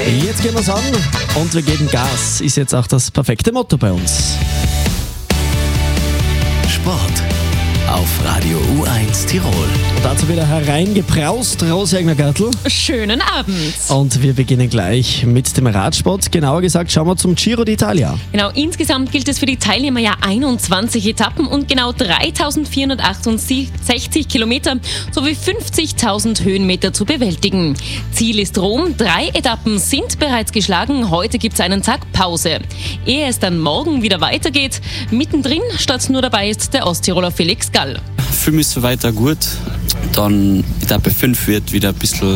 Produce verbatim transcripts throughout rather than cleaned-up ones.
Jetzt gehen wir's an und wir geben Gas. Ist jetzt auch das perfekte Motto bei uns. Sport auf Radio U eins Tirol. Und dazu wieder hereingebraust, Rosi Egner-Gärtl. Schönen Abend. Und wir beginnen gleich mit dem Radsport. Genauer gesagt schauen wir zum Giro d'Italia. Genau, insgesamt gilt es für die Teilnehmer ja einundzwanzig Etappen und genau dreitausendvierhundertachtundsechzig Kilometer sowie fünfzigtausend Höhenmeter zu bewältigen. Ziel ist Rom. Drei Etappen sind bereits geschlagen. Heute gibt es einen Tag Pause. Ehe es dann morgen wieder weitergeht, mittendrin statt nur dabei ist der Osttiroler Felix Gall. Ich fühle mich so weiter gut. Dann Etappe fünf wird wieder ein bisschen,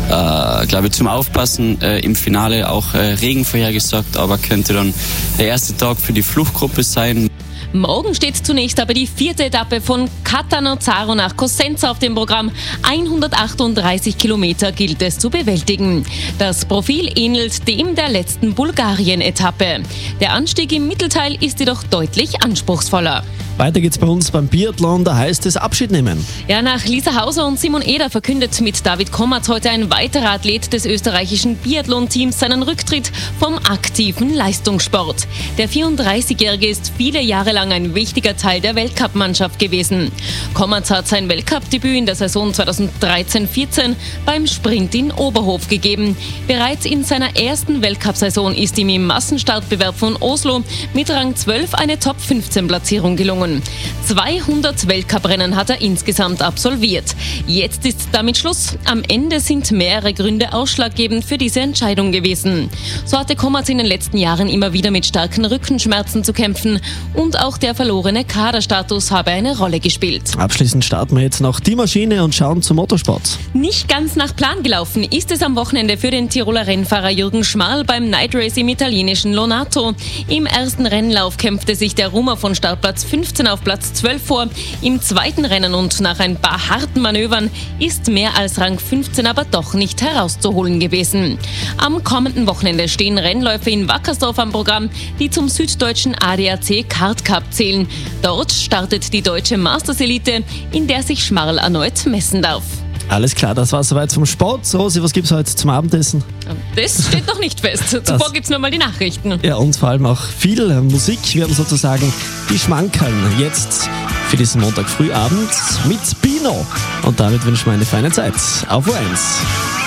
äh, glaube ich, zum Aufpassen. Äh, Im Finale auch äh, Regen vorhergesagt, aber könnte dann der erste Tag für die Fluchtgruppe sein. Morgen steht zunächst aber die vierte Etappe von Catanzaro nach Cosenza auf dem Programm. hundertachtunddreißig Kilometer gilt es zu bewältigen. Das Profil ähnelt dem der letzten Bulgarien-Etappe. Der Anstieg im Mittelteil ist jedoch deutlich anspruchsvoller. Weiter geht's bei uns beim Biathlon, da heißt es Abschied nehmen. Ja, nach Lisa Hauser und Simon Eder verkündet mit David Kommerz heute ein weiterer Athlet des österreichischen Biathlon-Teams seinen Rücktritt vom aktiven Leistungssport. Der vierunddreißigjährige ist viele Jahre lang ein wichtiger Teil der Weltcup-Mannschaft gewesen. Kommerz hat sein Weltcup-Debüt in der Saison zweitausenddreizehn vierzehn beim Sprint in Oberhof gegeben. Bereits in seiner ersten Weltcup-Saison ist ihm im Massenstartbewerb von Oslo mit Rang zwölf eine Top fünfzehn Platzierung gelungen. zweihundert Weltcuprennen hat er insgesamt absolviert. Jetzt ist damit Schluss. Am Ende sind mehrere Gründe ausschlaggebend für diese Entscheidung gewesen. So hatte Kommerz in den letzten Jahren immer wieder mit starken Rückenschmerzen zu kämpfen und auch der verlorene Kaderstatus habe eine Rolle gespielt. Abschließend starten wir jetzt noch die Maschine und schauen zum Motorsport. Nicht ganz nach Plan gelaufen ist es am Wochenende für den Tiroler Rennfahrer Jürgen Schmarl beim Night Race im italienischen Lonato. Im ersten Rennlauf kämpfte sich der Rummer von Startplatz fünfzehn auf Platz zwölf vor. Im zweiten Rennen und nach ein paar harten Manövern ist mehr als Rang fünfzehn aber doch nicht herauszuholen gewesen. Am kommenden Wochenende stehen Rennläufe in Wackersdorf am Programm, die zum süddeutschen A D A C Kart Cup zählen. Dort startet die deutsche Masters Elite, in der sich Schmarl erneut messen darf. Alles klar, das war soweit vom Sport. Rosi, was gibt's heute zum Abendessen? Das steht noch nicht fest. Zuvor gibt's nur mal die Nachrichten. Ja, und vor allem auch viel Musik. Wir haben sozusagen die Schmankerln jetzt für diesen Montag Frühabend mit Bino. Und damit wünschen wir eine feine Zeit. Auf U eins.